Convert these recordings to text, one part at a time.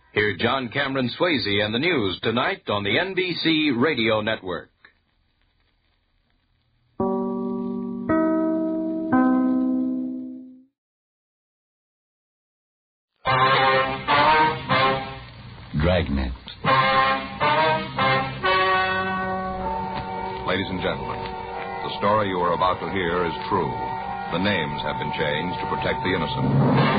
Hear John Cameron Swayze and the news tonight on the NBC Radio Network. Dragnet. Ladies and gentlemen, the story you are about to hear is true. The names have been changed to protect the innocent.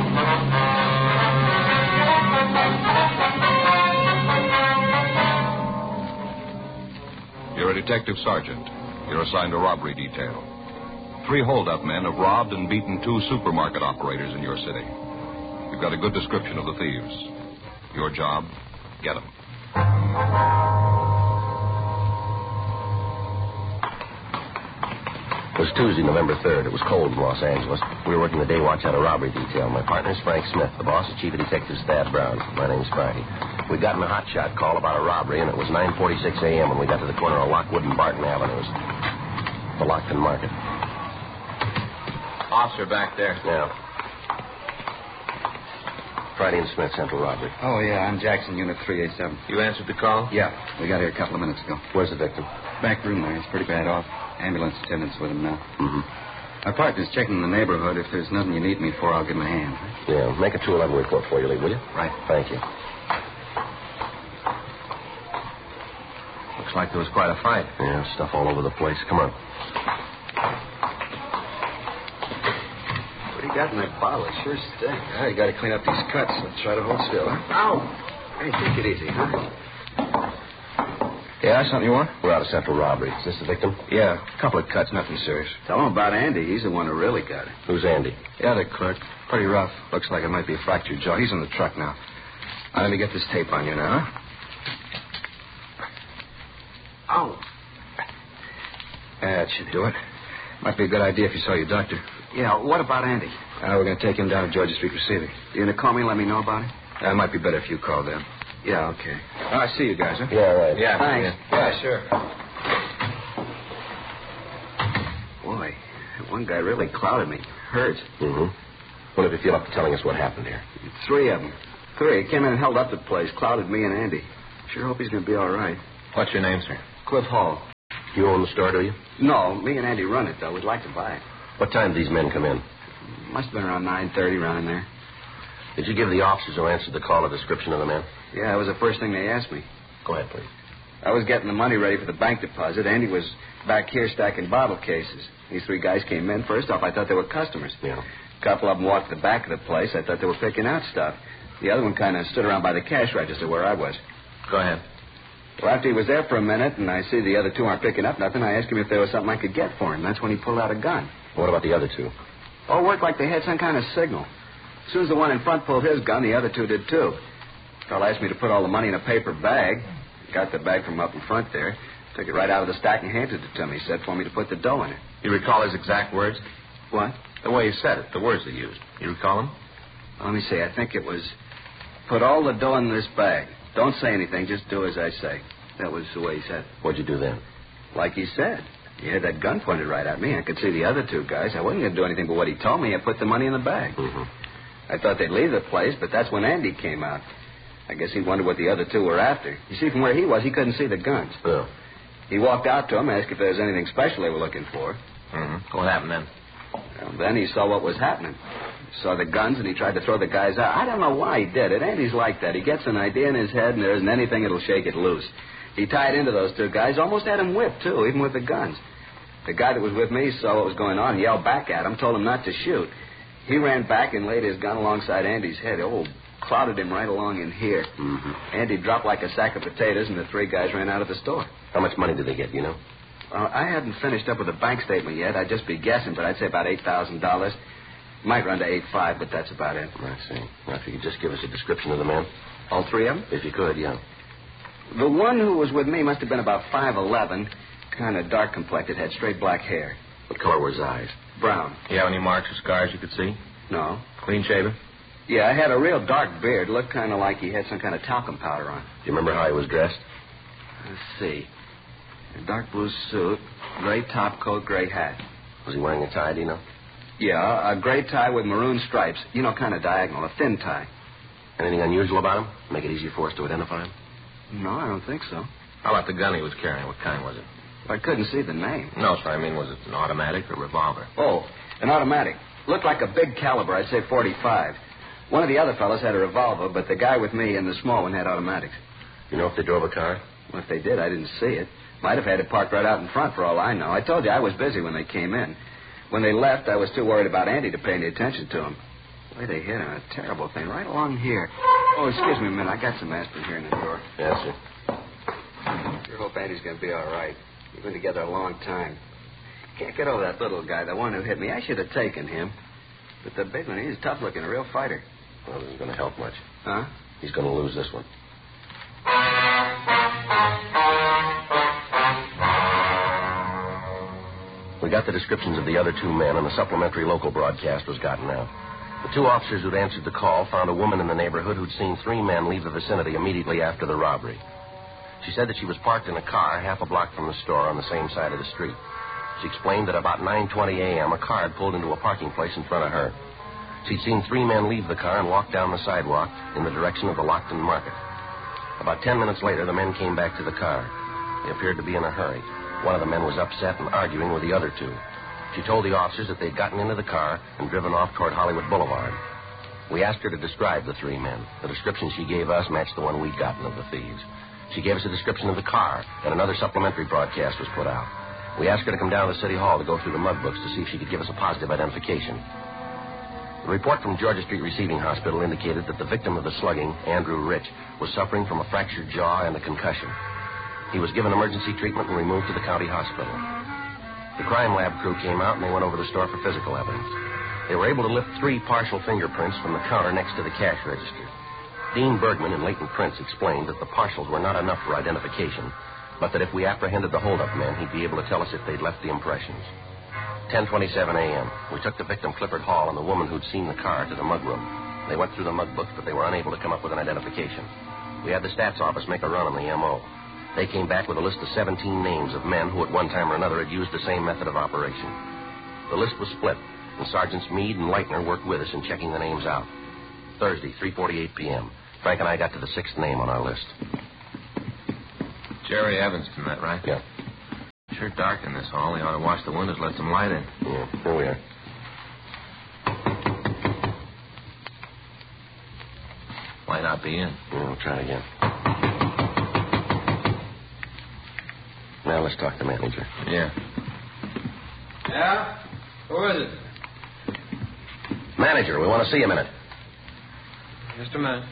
You're a detective sergeant. You're assigned a robbery detail. 3 hold-up men have robbed and beaten 2 supermarket operators in your city. You've got a good description of the thieves. Your job, get them. It was Tuesday, November 3rd. It was cold in Los Angeles. We were working the day watch out of robbery detail. My partner's Frank Smith. The boss is Chief of Detectives Thad Brown. My name's Friday. We'd gotten a hotshot call about a robbery, and it was 9:46 a.m. when we got to the corner of Lockwood and Barton Avenues. The Lockton Market. Officer back there. Yeah. Friday and Smith, Central Robbery. Oh, yeah, I'm Jackson, Unit 387. You answered the call? Yeah, we got here a couple of minutes ago. Where's the victim? Back room there. He's pretty bad off. Ambulance attendant's with him now. Mm-hmm. My partner's checking the neighborhood. If there's nothing you need me for, I'll give him a hand. Yeah, make a 211 report for you, Lee, will you? Right. Thank you. Looks like there was quite a fight. Yeah, stuff all over the place. Come on. What do you got in that bottle? It sure stinks. Yeah, you got to clean up these cuts. Let's try to hold still, huh? Ow! Hey, take it easy, huh? Yeah, something you want? We're out of Central Robbery. Is this the victim? Yeah, a couple of cuts, nothing serious. Tell him about Andy. He's the one who really got it. Who's Andy? Yeah, the clerk. Pretty rough. Looks like it might be a fractured jaw. He's in the truck now. Now, let me get this tape on you now, huh? Ow. That should do it. Might be a good idea if you saw your doctor. Yeah, what about Andy? We're going to take him down to Georgia Street Receiving. You going to call me and let me know about it? It might be better if you call them. Yeah, okay. I see you guys, huh? Yeah, right. Yeah, thanks. Yeah, sure. Boy, that one guy really clouded me. Hurt. Mm-hmm. Well, if you feel up to telling us what happened here. 3 of them. 3. Came in and held up the place. Clouded me and Andy. Sure hope he's going to be all right. What's your name, sir? Cliff Hall. You own the store, do you? No, me and Andy run it, though. We'd like to buy it. What time did these men come in? Must have been around 9:30, around in there. Did you give the officers who answered the call a description of the men? Yeah, that was the first thing they asked me. Go ahead, please. I was getting the money ready for the bank deposit. Andy was back here stacking bottle cases. These 3 guys came in. First off, I thought they were customers. Yeah. A couple of them walked to the back of the place. I thought they were picking out stuff. The other one kind of stood around by the cash register where I was. Go ahead. Well, after he was there for a minute and I see the other 2 aren't picking up nothing, I asked him if there was something I could get for him. That's when he pulled out a gun. What about the other 2? Oh, it worked like they had some kind of signal. As soon as the one in front pulled his gun, the other 2 did, too. The fellow asked me to put all the money in a paper bag. Got the bag from up in front there. Took it right out of the stack and handed it to me. Said for me to put the dough in it. You recall his exact words? What? The way he said it, the words he used. You recall them? Let me see. I think it was, put all the dough in this bag. Don't say anything. Just do as I say. That was the way he said it. What'd you do then? Like he said. He had that gun pointed right at me. I could see the other 2 guys. I wasn't going to do anything but what he told me. I put the money in the bag. Mm-hmm. I thought they'd leave the place, but that's when Andy came out. I guess he wondered what the other 2 were after. You see, from where he was, he couldn't see the guns. Yeah. He walked out to him, asked if there was anything special they were looking for. Mm-hmm. What happened then? Well, then he saw what was happening. He saw the guns, and he tried to throw the guys out. I don't know why he did it. Andy's like that. He gets an idea in his head, and there isn't anything that'll shake it loose. He tied into those 2 guys, almost had them whipped, too, even with the guns. The guy that was with me saw what was going on and yelled back at him, told him not to shoot. He ran back and laid his gun alongside Andy's head. Oh, clouded him right along in here. Mm-hmm. Andy dropped like a sack of potatoes, and the 3 guys ran out of the store. How much money did they get, you know? I hadn't finished up with the bank statement yet. I'd just be guessing, but I'd say about $8,000. Might run to 8.5, but that's about it. I see. Now, if you could just give us a description of the men. All 3 of them? If you could, yeah. The one who was with me must have been about 5'11", kind of dark complected, had straight black hair. What color were his eyes? Brown. You have any marks or scars you could see? No. Clean shaven? Yeah, I had a real dark beard. Looked kind of like he had some kind of talcum powder on. Do you remember how he was dressed? Let's see. A dark blue suit, gray top coat, gray hat. Was he wearing a tie, do you know? Yeah, a gray tie with maroon stripes. You know, kind of diagonal, a thin tie. Anything unusual about him? Make it easier for us to identify him? No, I don't think so. How about the gun he was carrying? What kind was it? I couldn't see the name. No, sir. I mean, was it an automatic or revolver? Oh, an automatic. Looked like a big caliber. I'd say 45. One of the other fellas had a revolver, but the guy with me and the small one had automatics. You know if they drove a car? Well, if they did, I didn't see it. Might have had it parked right out in front for all I know. I told you I was busy when they came in. When they left, I was too worried about Andy to pay any attention to him. The way they hit him, a terrible thing, right along here. Oh, excuse me a minute. I got some aspirin here in the drawer. Yes, sir. Sure hope Andy's going to be all right. We've been together a long time. Can't get over that little guy, the one who hit me. I should have taken him. But the big one, he's tough looking, a real fighter. Well, this isn't going to help much. Huh? He's going to lose this one. We got the descriptions of the other two men, and the supplementary local broadcast was gotten out. The two officers who'd answered the call found a woman in the neighborhood who'd seen three men leave the vicinity immediately after the robbery. She said that she was parked in a car half a block from the store on the same side of the street. She explained that about 9:20 a.m., a car had pulled into a parking place in front of her. She'd seen three men leave the car and walk down the sidewalk in the direction of the Lockton Market. About 10 minutes later, the men came back to the car. They appeared to be in a hurry. One of the men was upset and arguing with the other two. She told the officers that they'd gotten into the car and driven off toward Hollywood Boulevard. We asked her to describe the three men. The description she gave us matched the one we'd gotten of the thieves. She gave us a description of the car, and another supplementary broadcast was put out. We asked her to come down to City Hall to go through the mug books to see if she could give us a positive identification. The report from Georgia Street Receiving Hospital indicated that the victim of the slugging, Andrew Rich, was suffering from a fractured jaw and a concussion. He was given emergency treatment and removed to the county hospital. The crime lab crew came out and they went over the store for physical evidence. They were able to lift 3 partial fingerprints from the counter next to the cash register. Dean Bergman and Leighton Prince explained that the partials were not enough for identification, but that if we apprehended the holdup men, he'd be able to tell us if they'd left the impressions. 10:27 a.m. We took the victim, Clifford Hall, and the woman who'd seen the car to the mug room. They went through the mug books, but they were unable to come up with an identification. We had the stats office make a run on the M.O. They came back with a list of 17 names of men who at one time or another had used the same method of operation. The list was split, and Sergeants Meade and Leitner worked with us in checking the names out. Thursday, 3:48 p.m. Frank and I got to the 6th name on our list. Jerry Evanston, that right? Yeah. Sure dark in this hall. They ought to wash the windows, let some light in. Yeah, here we are. Might not be in. Yeah, we'll try it again. Now let's talk to the manager. Yeah. Yeah? Who is it? Manager, we want to see you a minute. Just a minute.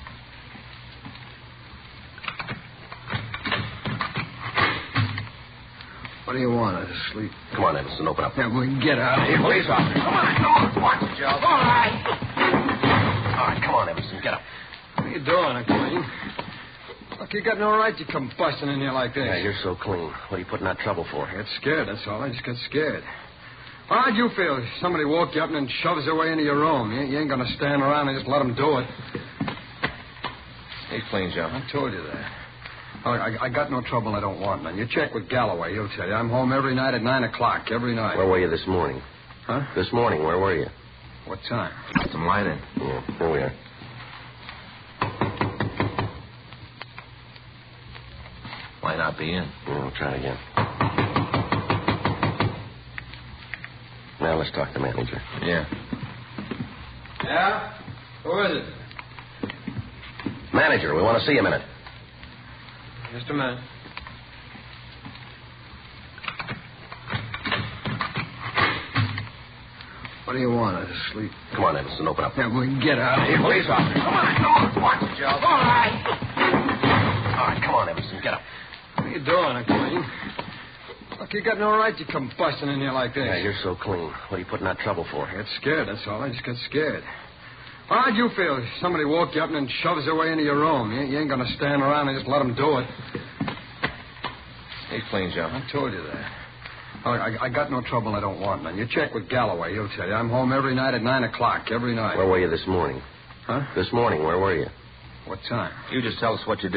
What do you want? I was asleep. Come on, Evanston, open up. Yeah, we can get out of here. Police officer. Come on. Watch it, Joe. All right, come on, Evanston, get up. What are you doing, Clean? Look, you got no right to come busting in here like this. Yeah, you're so clean. What are you putting out trouble for? I got scared, that's all. I just got scared. Well, how'd you feel? Somebody woke you up and then shoves their way into your room. You ain't going to stand around and just let them do it. He's clean, Joe. I told you that. I got no trouble I don't want none. You check with Galloway, he'll tell you. I'm home every night at 9 o'clock, every night. Where were you this morning? Huh? This morning, where were you? What time? Let some light in. Yeah, here we are. Might not be in. Yeah, we'll try it again. Now let's talk to the manager. Yeah. Yeah? Who is it? Manager, we want to see you a minute. Just a minute. What do you want? I was asleep. Come on, Evanston, open up. Yeah, we can get out of here. Police officer. Come on. Watch it, Joe. All right, come on, Evanston, get up. What are you doing, Clean? Look, you got no right to come busting in here like this. Yeah, you're so clean. What are you putting out trouble for? I got scared, that's all. I just got scared. Well, how'd you feel? Somebody woke you up and then shoves their way into your room. You ain't going to stand around and just let them do it. He's clean, Joe. I told you that. I got no trouble I don't want none. You check with Galloway, he'll tell you. I'm home every night at 9 o'clock, every night. Where were you this morning? Huh? This morning, where were you? What time? You just tell us what you did.